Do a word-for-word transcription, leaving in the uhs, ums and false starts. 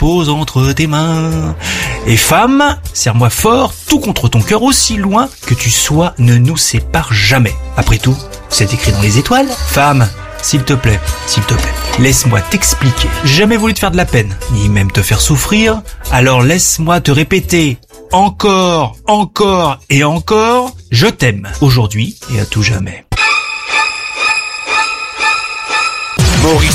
pose entre tes mains. Et femme, serre-moi fort, tout contre ton cœur, aussi loin que tu sois, ne nous sépare jamais. Après tout, c'est écrit dans les étoiles. Femme, s'il te plaît, s'il te plaît, laisse-moi t'expliquer. J'ai jamais voulu te faire de la peine, ni même te faire souffrir, alors laisse-moi te répéter encore, encore et encore, je t'aime, aujourd'hui et à tout jamais. Maurice.